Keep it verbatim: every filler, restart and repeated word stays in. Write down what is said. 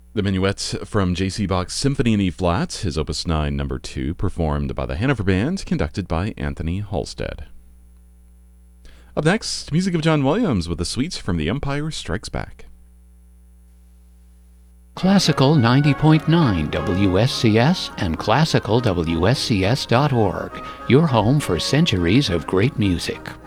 The Minuet from J C. Bach's Symphony in E-flat, his Opus nine, number two, performed by the Hanover Band, conducted by Anthony Halstead. Up next, music of John Williams with a suite from The Empire Strikes Back. Classical ninety point nine W S C S and classical W S C S dot org, your home for centuries of great music.